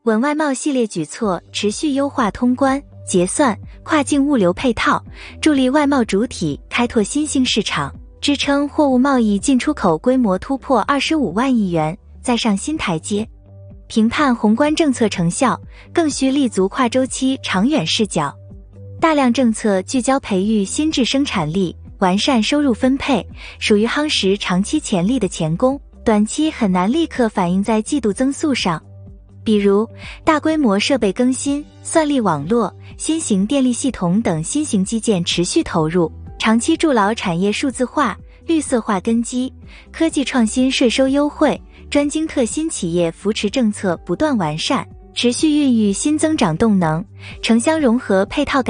稳外贸系列举措持续优化通关、结算、跨境物流配套，助力外贸主体开拓新兴市场，支撑货物贸易进出口规模突破25万亿元，再上新台阶。评判宏观政策成效，更需立足跨周期长远视角。大量政策聚焦培育新质生产力，完善收入分配，属于夯实长期潜力的前功，短期很难立刻反映在季度增速上。比如大规模设备更新、算力网络、新型电力系统等新型基建持续投入，长期筑牢产业数字化、绿色化根基，科技创新税收优惠、专精特新企业扶持政策不断完善，持续孕育新增长动能，城乡融合配套改